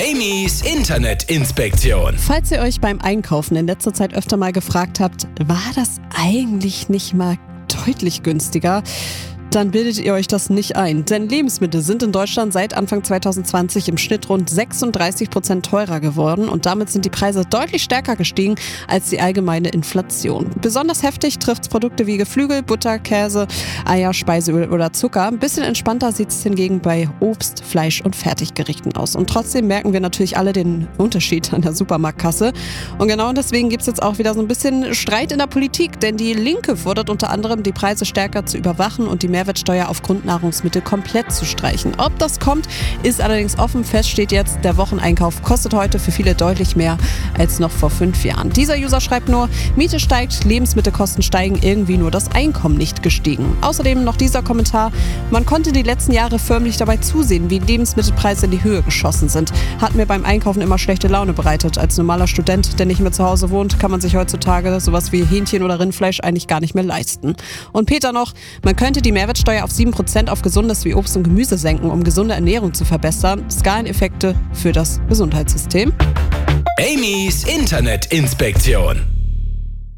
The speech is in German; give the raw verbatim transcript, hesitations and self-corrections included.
Amy's Internetinspektion. Falls ihr euch beim Einkaufen in letzter Zeit öfter mal gefragt habt, war das eigentlich nicht mal deutlich günstiger? Dann bildet ihr euch das nicht ein. Denn Lebensmittel sind in Deutschland seit Anfang zwanzig zwanzig im Schnitt rund sechsunddreißig Prozent teurer geworden und damit sind die Preise deutlich stärker gestiegen als die allgemeine Inflation. Besonders heftig trifft es Produkte wie Geflügel, Butter, Käse, Eier, Speiseöl oder Zucker. Ein bisschen entspannter sieht es hingegen bei Obst, Fleisch und Fertiggerichten aus. Und trotzdem merken wir natürlich alle den Unterschied an der Supermarktkasse. Und genau deswegen gibt es jetzt auch wieder so ein bisschen Streit in der Politik, denn die Linke fordert unter anderem, die Preise stärker zu überwachen und die Mehrwertsteuer auf Grundnahrungsmittel komplett zu streichen. Ob das kommt, ist allerdings offen. Fest steht jetzt, der Wocheneinkauf kostet heute für viele deutlich mehr als noch vor fünf Jahren. Dieser User schreibt nur, Miete steigt, Lebensmittelkosten steigen, irgendwie nur das Einkommen nicht gestiegen. Außerdem noch dieser Kommentar, man konnte die letzten Jahre förmlich dabei zusehen, wie Lebensmittelpreise in die Höhe geschossen sind. Hat mir beim Einkaufen immer schlechte Laune bereitet. Als normaler Student, der nicht mehr zu Hause wohnt, kann man sich heutzutage sowas wie Hähnchen oder Rindfleisch eigentlich gar nicht mehr leisten. Und Peter noch, man könnte die Mehrwertsteuer Steuer auf sieben Prozent auf Gesundes wie Obst und Gemüse senken, um gesunde Ernährung zu verbessern. Skaleneffekte für das Gesundheitssystem. Amy's Internetinspektion.